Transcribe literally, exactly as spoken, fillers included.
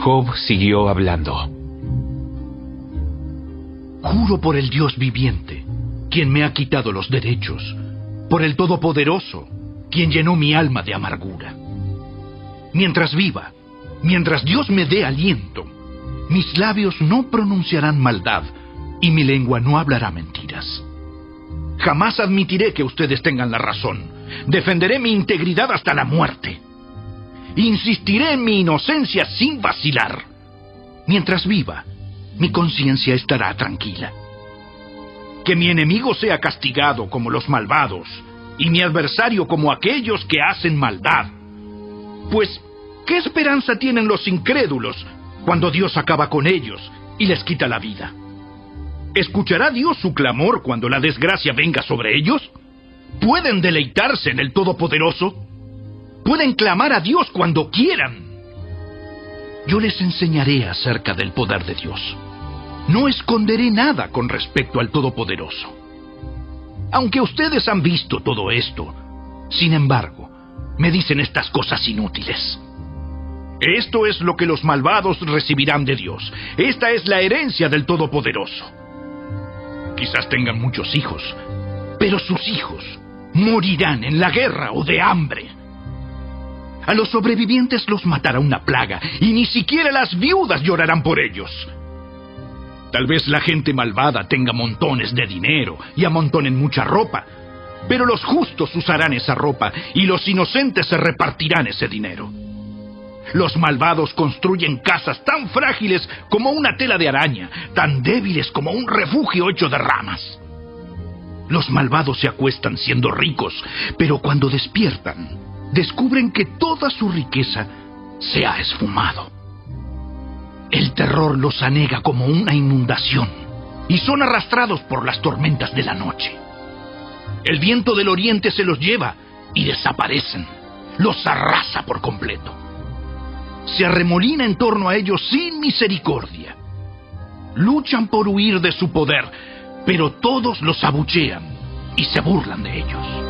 Job siguió hablando. Juro por el Dios viviente, quien me ha quitado los derechos, por el Todopoderoso, quien llenó mi alma de amargura. Mientras viva, mientras Dios me dé aliento, mis labios no pronunciarán maldad y mi lengua no hablará mentiras. Jamás admitiré que ustedes tengan la razón. Defenderé mi integridad hasta la muerte. Insistiré en mi inocencia sin vacilar. Mientras viva, mi conciencia estará tranquila. Que mi enemigo sea castigado como los malvados y mi adversario como aquellos que hacen maldad. Pues, ¿qué esperanza tienen los incrédulos cuando Dios acaba con ellos y les quita la vida? ¿Escuchará Dios su clamor cuando la desgracia venga sobre ellos? ¿Pueden deleitarse en el Todopoderoso? ¿Pueden clamar a Dios cuando quieran? Yo les enseñaré acerca del poder de Dios. No esconderé nada con respecto al Todopoderoso. Aunque ustedes han visto todo esto, sin embargo, me dicen estas cosas inútiles. Esto es lo que los malvados recibirán de Dios. Esta es la herencia del Todopoderoso. Quizás tengan muchos hijos, pero sus hijos morirán en la guerra o de hambre. A los sobrevivientes los matará una plaga, y ni siquiera las viudas llorarán por ellos. Tal vez la gente malvada tenga montones de dinero y amontonen mucha ropa, pero los justos usarán esa ropa y los inocentes se repartirán ese dinero. Los malvados construyen casas tan frágiles como una tela de araña, tan débiles como un refugio hecho de ramas. Los malvados se acuestan siendo ricos, pero cuando despiertan, descubren que toda su riqueza se ha esfumado. El terror los anega como una inundación y son arrastrados por las tormentas de la noche. El viento del oriente se los lleva y desaparecen, los arrasa por completo. Se arremolina en torno a ellos sin misericordia. Luchan por huir de su poder, pero todos los abuchean y se burlan de ellos.